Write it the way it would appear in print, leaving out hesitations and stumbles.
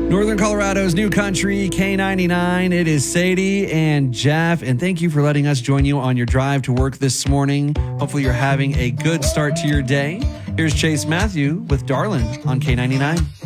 Northern Colorado's new country, K99. It is Sadie and Jeff, and thank you for letting us join you on your drive to work this morning. Hopefully you're having a good start to your day. Here's Chase Matthew with Darlin' on K99.